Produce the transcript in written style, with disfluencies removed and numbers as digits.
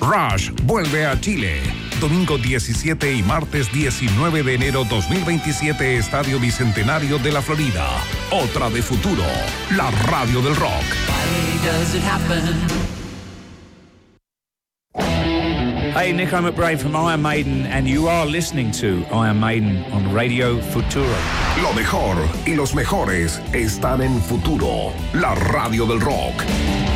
Rush vuelve a Chile. Domingo 17 y martes 19 de enero 2027, Estadio Bicentenario de la Florida. Otra de futuro, la radio del rock. Hey, Nico McBrain from Iron Maiden, and you are listening to Iron Maiden on Radio Futuro. Lo mejor y los mejores están en Futuro, la radio del rock.